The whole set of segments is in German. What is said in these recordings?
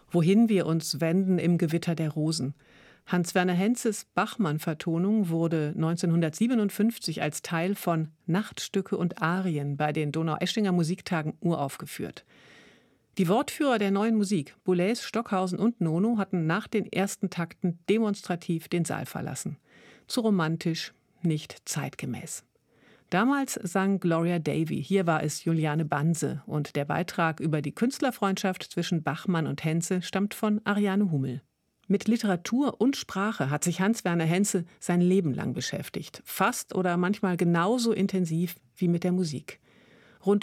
Wohin wir uns wenden im Gewitter der Rosen. Hans-Werner Henzes Bachmann-Vertonung wurde 1957 als Teil von Nachtstücke und Arien bei den Donaueschinger Musiktagen uraufgeführt. Die Wortführer der Neuen Musik, Boulez, Stockhausen und Nono, hatten nach den ersten Takten demonstrativ den Saal verlassen. Zu romantisch, nicht zeitgemäß. Damals sang Gloria Davy, hier war es Juliane Banse, und der Beitrag über die Künstlerfreundschaft zwischen Bachmann und Henze stammt von Ariane Hummel. Mit Literatur und Sprache hat sich Hans-Werner Henze sein Leben lang beschäftigt, fast oder manchmal genauso intensiv wie mit der Musik. Rund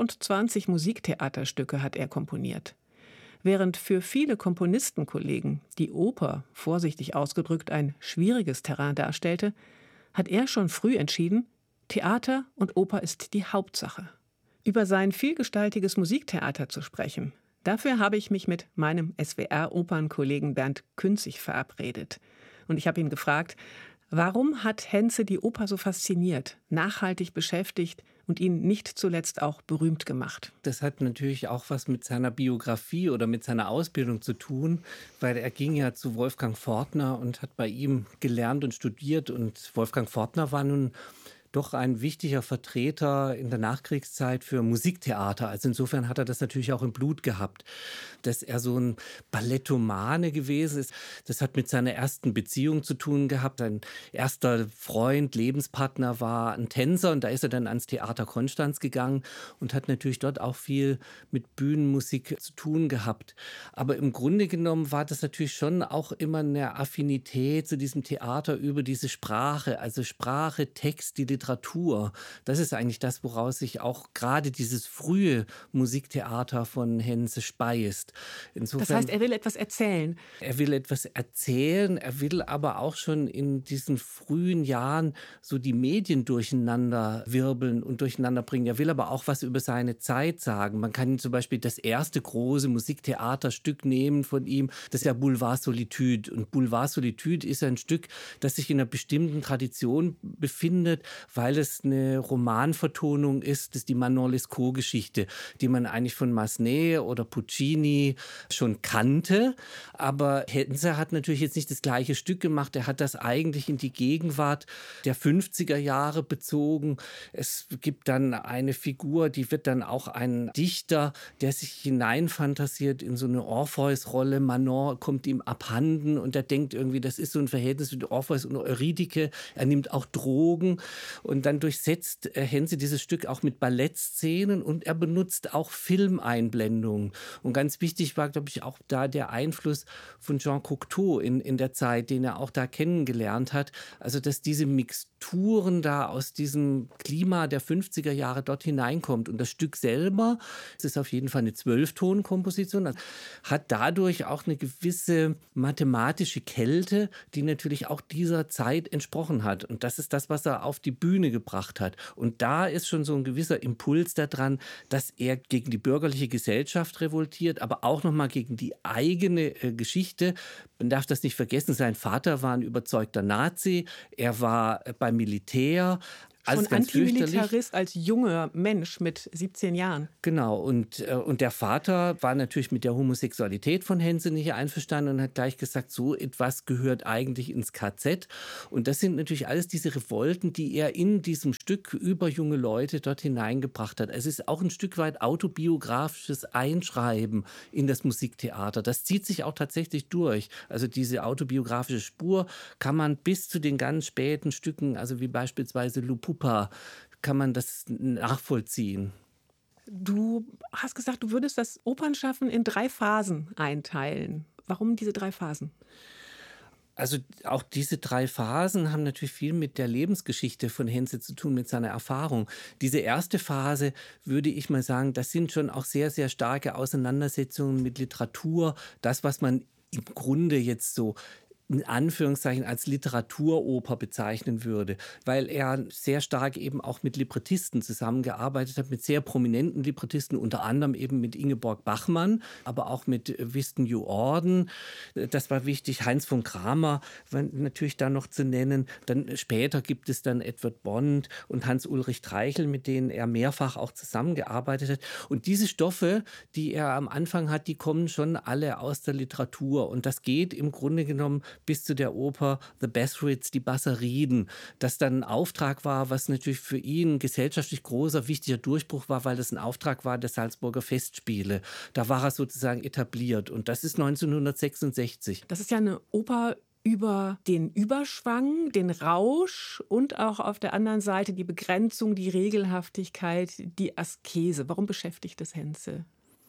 25 Musiktheaterstücke hat er komponiert. Während für viele Komponistenkollegen die Oper, vorsichtig ausgedrückt, ein schwieriges Terrain darstellte, hat er schon früh entschieden, Theater und Oper ist die Hauptsache. Über sein vielgestaltiges Musiktheater zu sprechen, dafür habe ich mich mit meinem SWR-Opernkollegen Bernd Künzig verabredet. Und ich habe ihn gefragt, warum hat Henze die Oper so fasziniert, nachhaltig beschäftigt und ihn nicht zuletzt auch berühmt gemacht? Das hat natürlich auch was mit seiner Biografie oder mit seiner Ausbildung zu tun, weil er ging ja zu Wolfgang Fortner und hat bei ihm gelernt und studiert. Und Wolfgang Fortner war nun doch ein wichtiger Vertreter in der Nachkriegszeit für Musiktheater. Also insofern hat er das natürlich auch im Blut gehabt. Dass er so ein Ballettomane gewesen ist, das hat mit seiner ersten Beziehung zu tun gehabt. Sein erster Freund, Lebenspartner war ein Tänzer und da ist er dann ans Theater Konstanz gegangen und hat natürlich dort auch viel mit Bühnenmusik zu tun gehabt. Aber im Grunde genommen war das natürlich schon auch immer eine Affinität zu diesem Theater über diese Sprache, also Sprache, Text, die Literatur. Das ist eigentlich das, woraus sich auch gerade dieses frühe Musiktheater von Henze speist. Insofern, das heißt, er will etwas erzählen. Er will etwas erzählen, er will aber auch schon in diesen frühen Jahren so die Medien durcheinander wirbeln und durcheinander bringen. Er will aber auch was über seine Zeit sagen. Man kann zum Beispiel das erste große Musiktheaterstück nehmen von ihm, das ist ja Boulevard Solitude. Und Boulevard Solitude ist ein Stück, das sich in einer bestimmten Tradition befindet, weil es eine Romanvertonung ist, das ist die Manon Lescaut-Geschichte, die man eigentlich von Massenet oder Puccini schon kannte. Aber Henze hat natürlich jetzt nicht das gleiche Stück gemacht. Er hat das eigentlich in die Gegenwart der 50er Jahre bezogen. Es gibt dann eine Figur, die wird dann auch ein Dichter, der sich hineinfantasiert in so eine Orpheus-Rolle. Manon kommt ihm abhanden und er denkt irgendwie, das ist so ein Verhältnis mit Orpheus und Eurydike. Er nimmt auch Drogen. Und dann durchsetzt Henze dieses Stück auch mit Ballettszenen und er benutzt auch Filmeinblendungen. Und ganz wichtig war, glaube ich, auch da der Einfluss von Jean Cocteau in der Zeit, den er auch da kennengelernt hat. Also, dass diese Mixturen da aus diesem Klima der 50er Jahre dort hineinkommt. Und das Stück selber, es ist auf jeden Fall eine 12-Ton-Komposition, hat dadurch auch eine gewisse mathematische Kälte, die natürlich auch dieser Zeit entsprochen hat. Und das ist das, was er auf die Bühne gebracht hat. Und da ist schon so ein gewisser Impuls daran, dass er gegen die bürgerliche Gesellschaft revoltiert, aber auch nochmal gegen die eigene Geschichte. Man darf das nicht vergessen, sein Vater war ein überzeugter Nazi, er war beim Militär. Schon Antimilitarist als junger Mensch mit 17 Jahren. Genau, und der Vater war natürlich mit der Homosexualität von Henze nicht einverstanden und hat gleich gesagt, so etwas gehört eigentlich ins KZ. Und das sind natürlich alles diese Revolten, die er in diesem Stück über junge Leute dort hineingebracht hat. Es ist auch ein Stück weit autobiografisches Einschreiben in das Musiktheater. Das zieht sich auch tatsächlich durch. Also diese autobiografische Spur kann man bis zu den ganz späten Stücken, also wie beispielsweise Lupupa, kann man das nachvollziehen. Du hast gesagt, du würdest das Opernschaffen in 3 Phasen einteilen. Warum diese 3 Phasen? Also auch diese 3 Phasen haben natürlich viel mit der Lebensgeschichte von Henze zu tun, mit seiner Erfahrung. Diese erste Phase, würde ich mal sagen, das sind schon auch sehr, sehr starke Auseinandersetzungen mit Literatur. Das, was man im Grunde jetzt so in Anführungszeichen als Literaturoper bezeichnen würde, weil er sehr stark eben auch mit Librettisten zusammengearbeitet hat, mit sehr prominenten Librettisten, unter anderem eben mit Ingeborg Bachmann, aber auch mit Wystan New Orden. Das war wichtig. Heinz von Kramer war natürlich da noch zu nennen. Dann später gibt es dann Edward Bond und Hans-Ulrich Treichel, mit denen er mehrfach auch zusammengearbeitet hat. Und diese Stoffe, die er am Anfang hat, die kommen schon alle aus der Literatur. Und das geht im Grunde genommen bis zu der Oper The Basrids, die Basariden, das dann ein Auftrag war, was natürlich für ihn ein gesellschaftlich großer, wichtiger Durchbruch war, weil das ein Auftrag war der Salzburger Festspiele. Da war er sozusagen etabliert und das ist 1966. Das ist ja eine Oper über den Überschwang, den Rausch und auch auf der anderen Seite die Begrenzung, die Regelhaftigkeit, die Askese. Warum beschäftigt das Henze?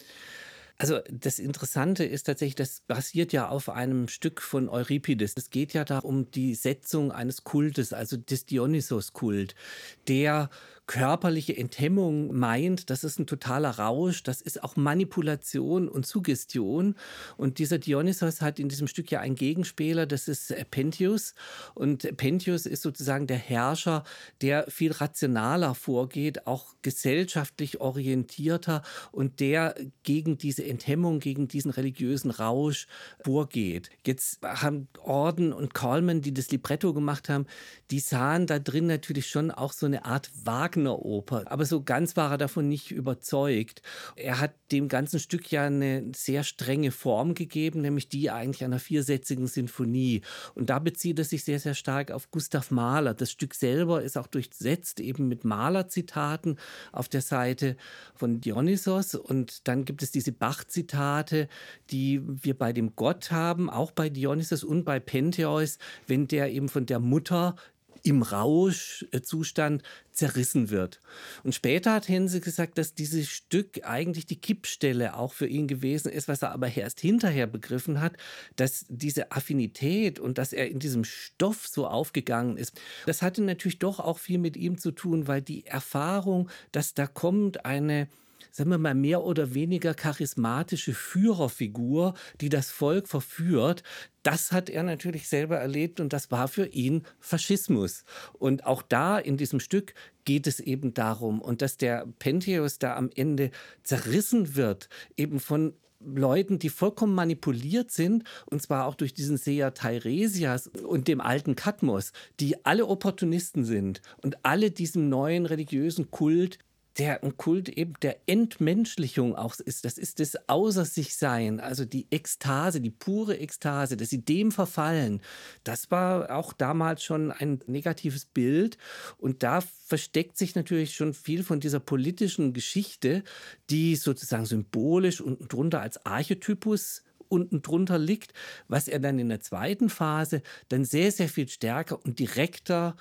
Also das Interessante ist tatsächlich, das basiert ja auf einem Stück von Euripides. Es geht ja da um die Setzung eines Kultes, also des Dionysos-Kult, der körperliche Enthemmung meint, das ist ein totaler Rausch, das ist auch Manipulation und Suggestion. Und dieser Dionysos hat in diesem Stück ja einen Gegenspieler, das ist Pentheus. Und Pentheus ist sozusagen der Herrscher, der viel rationaler vorgeht, auch gesellschaftlich orientierter und der gegen diese Enthemmung, gegen diesen religiösen Rausch vorgeht. Jetzt haben Orden und Colman, die das Libretto gemacht haben, die sahen da drin natürlich schon auch so eine Art Wagner-Oper. Aber so ganz war er davon nicht überzeugt. Er hat dem ganzen Stück ja eine sehr strenge Form gegeben, nämlich die eigentlich einer viersätzigen Sinfonie. Und da bezieht er sich sehr, sehr stark auf Gustav Mahler. Das Stück selber ist auch durchsetzt eben mit Mahler-Zitaten auf der Seite von Dionysos. Und dann gibt es diese Bach-Zitate, die wir bei dem Gott haben, auch bei Dionysos und bei Pentheus, wenn der eben von der Mutter im Rauschzustand zerrissen wird. Und später hat Hense gesagt, dass dieses Stück eigentlich die Kippstelle auch für ihn gewesen ist, was er aber erst hinterher begriffen hat, dass diese Affinität und dass er in diesem Stoff so aufgegangen ist, das hatte natürlich doch auch viel mit ihm zu tun, weil die Erfahrung, dass da kommt eine, sagen wir mal, mehr oder weniger charismatische Führerfigur, die das Volk verführt, das hat er natürlich selber erlebt und das war für ihn Faschismus. Und auch da in diesem Stück geht es eben darum. Und dass der Pentheus da am Ende zerrissen wird, eben von Leuten, die vollkommen manipuliert sind, und zwar auch durch diesen Seher Teiresias und dem alten Kadmos, die alle Opportunisten sind und alle diesem neuen religiösen Kult, der ein Kult eben der Entmenschlichung auch ist. Das ist das Außer-sich-Sein, also die Ekstase, die pure Ekstase, dass sie dem verfallen. Das war auch damals schon ein negatives Bild. Und da versteckt sich natürlich schon viel von dieser politischen Geschichte, die sozusagen symbolisch unten drunter als Archetypus unten drunter liegt, was er dann in der zweiten Phase dann sehr, sehr viel stärker und direkter,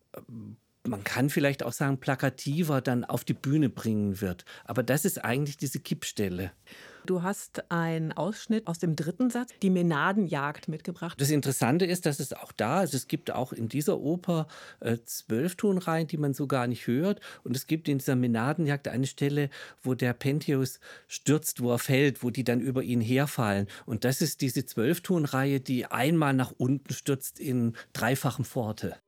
man kann vielleicht auch sagen, plakativer dann auf die Bühne bringen wird. Aber das ist eigentlich diese Kippstelle. Du hast einen Ausschnitt aus dem dritten Satz, die Mänadenjagd, mitgebracht. Das Interessante ist, dass es auch da, also es gibt auch in dieser Oper 12 Tonreihen, die man so gar nicht hört. Und es gibt in dieser Mänadenjagd eine Stelle, wo der Pentheus stürzt, wo er fällt, wo die dann über ihn herfallen. Und das ist diese 12 Tonreihe, die einmal nach unten stürzt in dreifachem Forte.